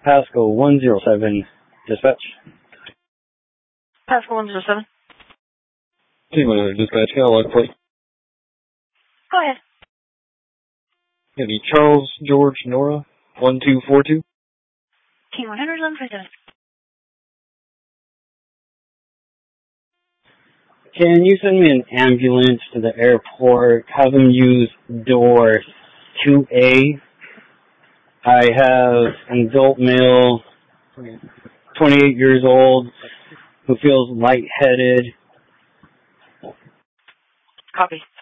Pascal 107, dispatch. Pascal 107. T100 dispatch, log plate. Go ahead. Maybe Charles George Nora 1242. T100 on President. Can you send me an ambulance to the airport? Have them use door 2A. I have an adult male, 28 years old, who feels lightheaded. Copy.